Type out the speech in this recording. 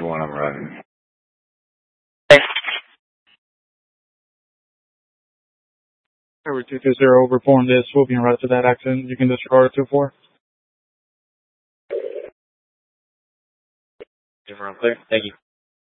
221, I'm running. Tower 220, report this. We'll be en route to that accident. You can disregard 24. Clear. Thank you.